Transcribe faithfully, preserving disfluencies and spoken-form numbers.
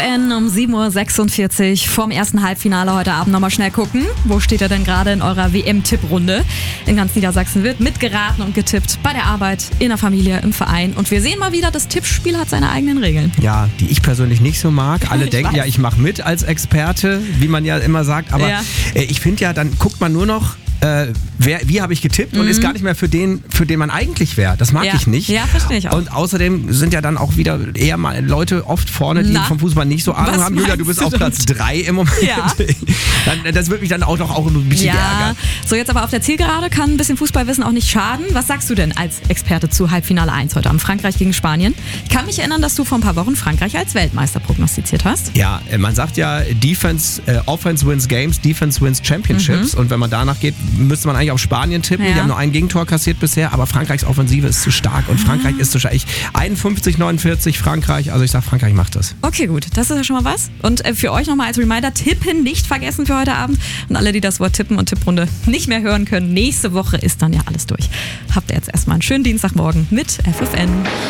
N um sieben Uhr sechsundvierzig vorm ersten Halbfinale heute Abend nochmal schnell gucken. Wo steht er denn gerade in eurer W M-Tipprunde? In ganz Niedersachsen wird mitgeraten und getippt. Bei der Arbeit, in der Familie, im Verein. Und wir sehen mal wieder, das Tippspiel hat seine eigenen Regeln. Ja, die ich persönlich nicht so mag. Alle Ich denken weiß. ja, ich mache mit als Experte, wie man ja immer sagt. Aber Ja. äh, ich finde ja, dann guckt man nur noch, äh, wer, wie habe ich getippt Mhm. und ist gar nicht mehr für den, für den man eigentlich wäre. Das mag Ja. ich nicht. Ja, verstehe ich auch. Und außerdem sind ja dann auch wieder eher mal Leute oft vorne, die Na? vom Fußball nicht so Ahnung Was haben. Julia, du meinst bist du auf Platz drei im Moment. Ja. Dann, das wird mich dann auch noch auch ein bisschen Ja, ärgern. so jetzt aber auf der Zielgerade kann ein bisschen Fußballwissen auch nicht schaden. Was sagst du denn als Experte zu Halbfinale eins heute Abend? Frankreich gegen Spanien. Ich kann mich erinnern, dass du vor ein paar Wochen Frankreich als Weltmeister prognostiziert hast. Ja, äh, man sagt ja, Defense, äh, Offense wins Games, Defense wins Championships. Und wenn man danach geht, müsste man eigentlich auf Spanien tippen. Ja. Die haben nur ein Gegentor kassiert bisher, aber Frankreichs Offensive ist zu stark und Frankreich ist zu stark. Ich, einundfünfzig neunundvierzig Frankreich, also ich sag, Frankreich macht das. Okay, gut, das ist ja schon mal was. Und äh, für euch nochmal als Reminder, tippen nicht vergessen für heute Abend. Und alle, die das Wort Tippen und Tipprunde nicht mehr hören können, nächste Woche ist dann ja alles durch. Habt ihr jetzt erstmal einen schönen Dienstagmorgen mit F F N.